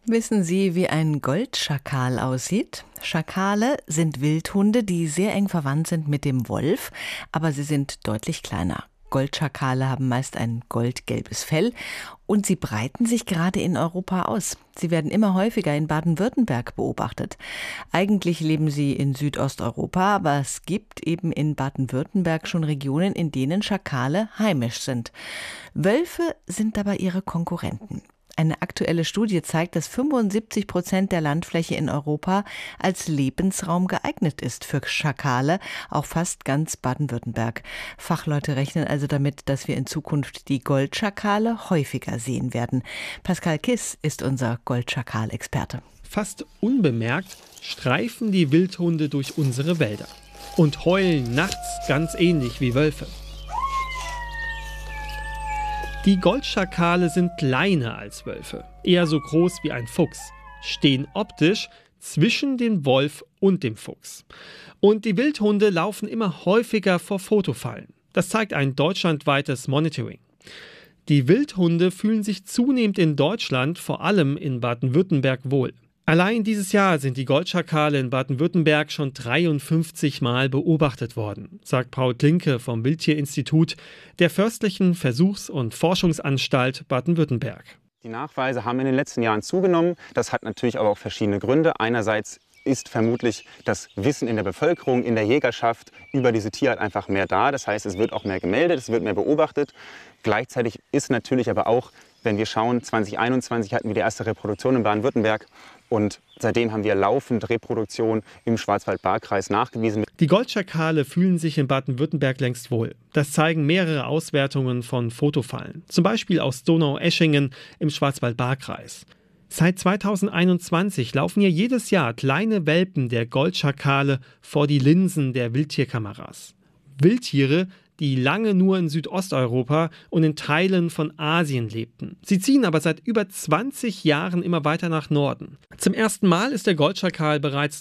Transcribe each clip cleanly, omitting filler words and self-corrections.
Wissen Sie, wie ein Goldschakal aussieht? Schakale sind Wildhunde, die sehr eng verwandt sind mit dem Wolf, aber sie sind deutlich kleiner. Goldschakale haben meist ein goldgelbes Fell und sie breiten sich gerade in Europa aus. Sie werden immer häufiger in Baden-Württemberg beobachtet. Eigentlich leben sie in Südosteuropa, aber es gibt eben in Baden-Württemberg schon Regionen, in denen Schakale heimisch sind. Wölfe sind dabei ihre Konkurrenten. Eine aktuelle Studie zeigt, dass 75% der Landfläche in Europa als Lebensraum geeignet ist für Schakale, auch fast ganz Baden-Württemberg. Fachleute rechnen also damit, dass wir in Zukunft die Goldschakale häufiger sehen werden. Pascal Kiss ist unser Goldschakal-Experte. Fast unbemerkt streifen die Wildhunde durch unsere Wälder und heulen nachts ganz ähnlich wie Wölfe. Die Goldschakale sind kleiner als Wölfe, eher so groß wie ein Fuchs, stehen optisch zwischen dem Wolf und dem Fuchs. Und die Wildhunde laufen immer häufiger vor Fotofallen. Das zeigt ein deutschlandweites Monitoring. Die Wildhunde fühlen sich zunehmend in Deutschland, vor allem in Baden-Württemberg, wohl. Allein dieses Jahr sind die Goldschakale in Baden-Württemberg schon 53 Mal beobachtet worden, sagt Paul Klinke vom Wildtierinstitut der Förstlichen Versuchs- und Forschungsanstalt Baden-Württemberg. Die Nachweise haben in den letzten Jahren zugenommen. Das hat natürlich aber auch verschiedene Gründe. Einerseits ist vermutlich das Wissen in der Bevölkerung, in der Jägerschaft über diese Tierart einfach mehr da. Das heißt, es wird auch mehr gemeldet, es wird mehr beobachtet. Gleichzeitig ist natürlich aber auch, wenn wir schauen, 2021 hatten wir die erste Reproduktion in Baden-Württemberg. Und seitdem haben wir laufend Reproduktion im Schwarzwald-Baar-Kreis nachgewiesen. Die Goldschakale fühlen sich in Baden-Württemberg längst wohl. Das zeigen mehrere Auswertungen von Fotofallen. Zum Beispiel aus Donaueschingen im Schwarzwald-Baar-Kreis. Seit 2021 laufen hier jedes Jahr kleine Welpen der Goldschakale vor die Linsen der Wildtierkameras. Wildtiere, die lange nur in Südosteuropa und in Teilen von Asien lebten. Sie ziehen aber seit über 20 Jahren immer weiter nach Norden. Zum ersten Mal ist der Goldschakal bereits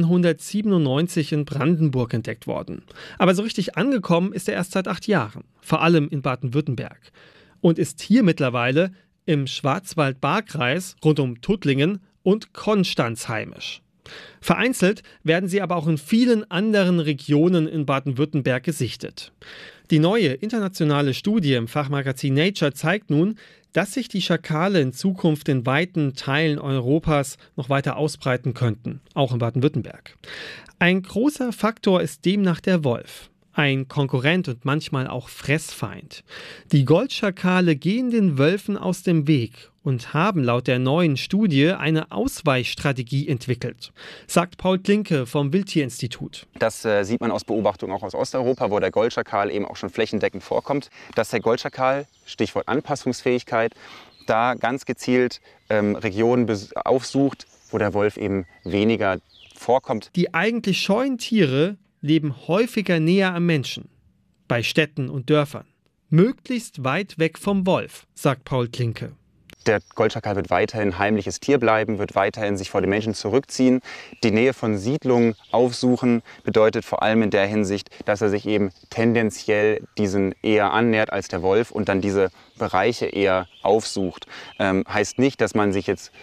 1997 in Brandenburg entdeckt worden. Aber so richtig angekommen ist er erst seit 8 Jahren, vor allem in Baden-Württemberg. Und ist hier mittlerweile im Schwarzwald-Baar-Kreis rund um Tuttlingen und Konstanz heimisch. Vereinzelt werden sie aber auch in vielen anderen Regionen in Baden-Württemberg gesichtet. Die neue internationale Studie im Fachmagazin Nature zeigt nun, dass sich die Schakale in Zukunft in weiten Teilen Europas noch weiter ausbreiten könnten, auch in Baden-Württemberg. Ein großer Faktor ist demnach der Wolf. Ein Konkurrent und manchmal auch Fressfeind. Die Goldschakale gehen den Wölfen aus dem Weg und haben laut der neuen Studie eine Ausweichstrategie entwickelt, sagt Paul Klinke vom Wildtierinstitut. Das sieht man aus Beobachtungen auch aus Osteuropa, wo der Goldschakal eben auch schon flächendeckend vorkommt, dass der Goldschakal, Stichwort Anpassungsfähigkeit, da ganz gezielt Regionen aufsucht, wo der Wolf eben weniger vorkommt. Die eigentlich scheuen Tiere leben häufiger näher am Menschen, bei Städten und Dörfern. Möglichst weit weg vom Wolf, sagt Paul Klinke. Der Goldschakal wird weiterhin heimliches Tier bleiben, wird weiterhin sich vor den Menschen zurückziehen. Die Nähe von Siedlungen aufsuchen bedeutet vor allem in der Hinsicht, dass er sich eben tendenziell diesen eher annähert als der Wolf und dann diese Bereiche eher aufsucht. Heißt nicht, dass man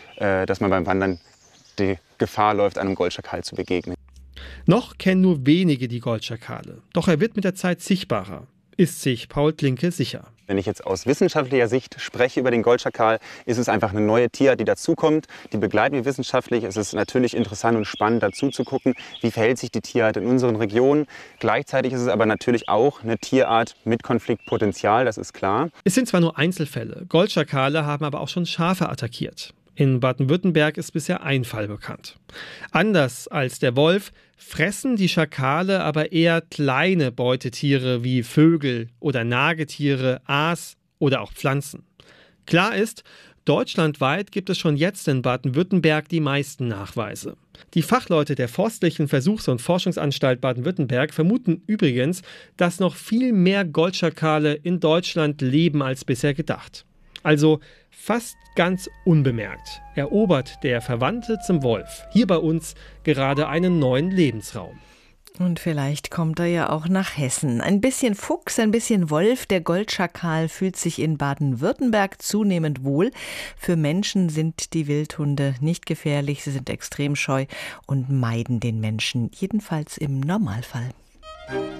beim Wandern die Gefahr läuft, einem Goldschakal zu begegnen. Noch kennen nur wenige die Goldschakale, doch er wird mit der Zeit sichtbarer, ist sich Paul Klinke sicher. Wenn ich jetzt aus wissenschaftlicher Sicht spreche über den Goldschakal, ist es einfach eine neue Tierart, die dazukommt. Die begleiten wir wissenschaftlich. Es ist natürlich interessant und spannend dazu zu gucken, wie verhält sich die Tierart in unseren Regionen. Gleichzeitig ist es aber natürlich auch eine Tierart mit Konfliktpotenzial, das ist klar. Es sind zwar nur Einzelfälle, Goldschakale haben aber auch schon Schafe attackiert. In Baden-Württemberg ist bisher ein Fall bekannt. Anders als der Wolf fressen die Schakale aber eher kleine Beutetiere wie Vögel oder Nagetiere, Aas oder auch Pflanzen. Klar ist, deutschlandweit gibt es schon jetzt in Baden-Württemberg die meisten Nachweise. Die Fachleute der Forstlichen Versuchs- und Forschungsanstalt Baden-Württemberg vermuten übrigens, dass noch viel mehr Goldschakale in Deutschland leben als bisher gedacht. Also fast ganz unbemerkt erobert der Verwandte zum Wolf hier bei uns gerade einen neuen Lebensraum. Und vielleicht kommt er ja auch nach Hessen. Ein bisschen Fuchs, ein bisschen Wolf. Der Goldschakal fühlt sich in Baden-Württemberg zunehmend wohl. Für Menschen sind die Wildhunde nicht gefährlich. Sie sind extrem scheu und meiden den Menschen, jedenfalls im Normalfall.